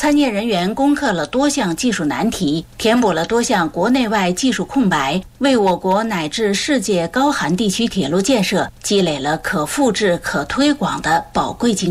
参建人员攻克了多项技术难题，填补了多项国内外技术空白，为我国乃至世界高寒地区铁路建设积累了可复制、可推广的宝贵经验。